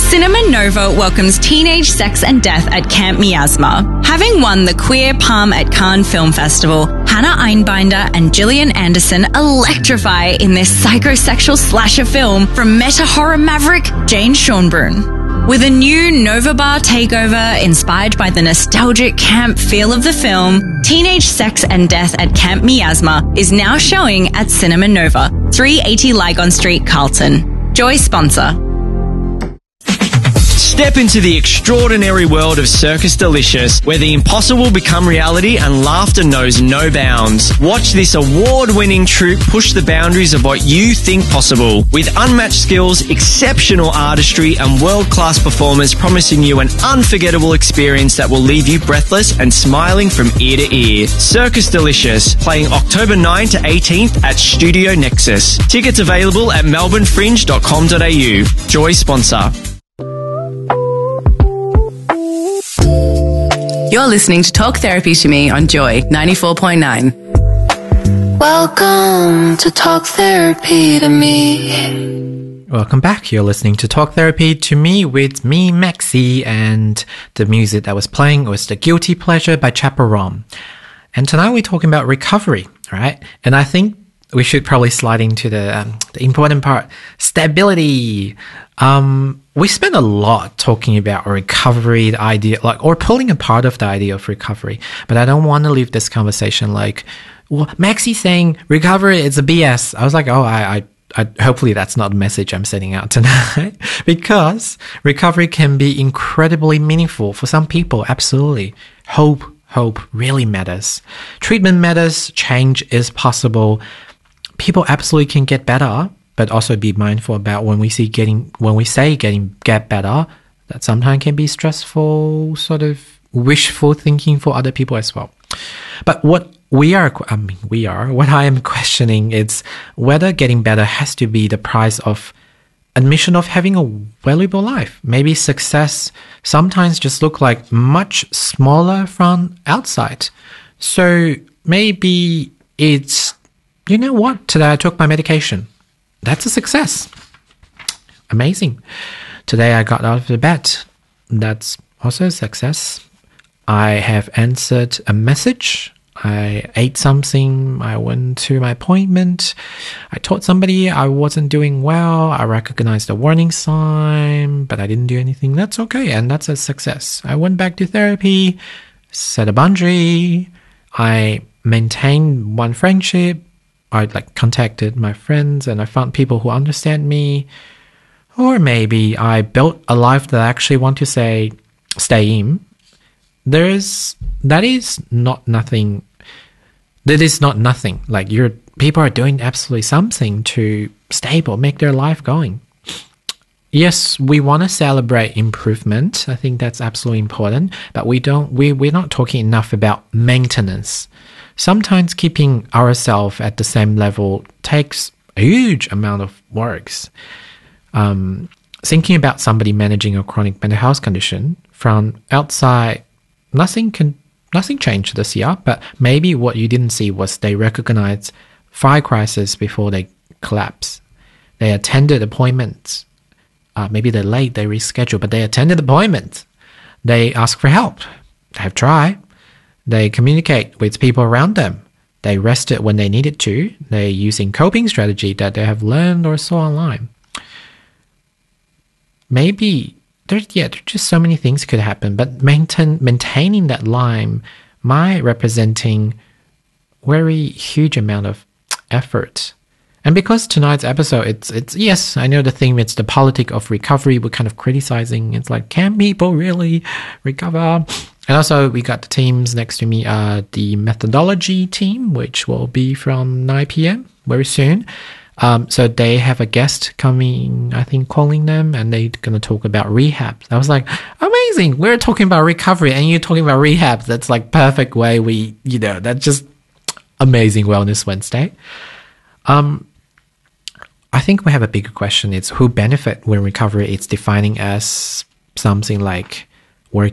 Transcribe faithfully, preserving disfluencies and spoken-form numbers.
Cinema Nova welcomes teenage sex and death at Camp Miasma. Having won the Queer Palm at Cannes Film Festival, Hannah Einbinder and Gillian Anderson electrify in this psychosexual slasher film from meta-horror maverick Jane Schonbrun. With a new Nova Bar takeover inspired by the nostalgic camp feel of the film, Teenage Sex and Death at Camp Miasma is now showing at Cinema Nova, three eighty Lygon Street, Carlton. Joy sponsor. Step into the extraordinary world of Circus Delicious, where the impossible become reality and laughter knows no bounds. Watch this award-winning troupe push the boundaries of what you think possible, with unmatched skills, exceptional artistry, and world-class performers promising you an unforgettable experience that will leave you breathless and smiling from ear to ear. Circus Delicious, playing October ninth to eighteenth at Studio Nexus. Tickets available at melbourne fringe dot com dot a u. Joy sponsor. You're listening to Talk Therapy to Me on Joy ninety-four point nine. Welcome to Talk Therapy to Me. Welcome back. You're listening to Talk Therapy to Me with me, Maxi, and the music that was playing was The Guilty Pleasure by Chaperone. And tonight we're talking about recovery, right? And I think we should probably slide into the, um, the important part, stability. Um, we spend a lot talking about recovery, the idea, like, or pulling apart of the idea of recovery. But I don't want to leave this conversation like, well, Maxi saying recovery is a B S. I was like, oh, I, I, I hopefully that's not the message I'm sending out tonight, because recovery can be incredibly meaningful for some people. Absolutely. Hope, hope really matters. Treatment matters. Change is possible. People absolutely can get better, but also be mindful about when we see getting, when we say getting, get better, that sometimes can be stressful, sort of wishful thinking for other people as well. But what we are, I mean, we are, what I am questioning is whether getting better has to be the price of admission of having a valuable life. Maybe success sometimes just look like much smaller from outside. So maybe it's, you know what, today I took my medication. That's a success. Amazing. Today I got out of the bed. That's also a success. I have answered a message. I ate something. I went to my appointment. I told somebody I wasn't doing well. I recognized a warning sign, but I didn't do anything. That's okay, and that's a success. I went back to therapy, set a boundary. I maintained one friendship. I like contacted my friends and I found people who understand me. Or maybe I built a life that I actually want to say, stay in. There is, that is not nothing. That is not nothing. Like you're, people are doing absolutely something to stable, make their life going. Yes, we want to celebrate improvement. I think that's absolutely important. But we don't, we, we're not talking enough about maintenance. Sometimes keeping ourselves at the same level takes a huge amount of works. Um, thinking about somebody managing a chronic mental health condition from outside, nothing can nothing changed this year, but maybe what you didn't see was they recognized five crises before they collapse. They attended appointments. Uh, maybe they're late, they reschedule, but they attended appointments. They ask for help. They have tried. They communicate with people around them. They rested when they needed to. They're using coping strategy that they have learned or saw online. Maybe, there's, yeah, there's just so many things could happen, but maintain, maintaining that line might representing very huge amount of effort. And because tonight's episode, it's, it's yes, I know the theme, it's the politic of recovery. We're kind of criticizing. It's like, can people really recover? And also, we got the teams next to me, uh, the methodology team, which will be from nine p.m. very soon. Um, so they have a guest coming, I think, calling them, and they're going to talk about rehab. I was like, amazing. We're talking about recovery, and you're talking about rehab. That's like perfect way we, you know, that's just amazing Wellness Wednesday. Um, I think we have a bigger question. It's who benefit when recovery is defining as something like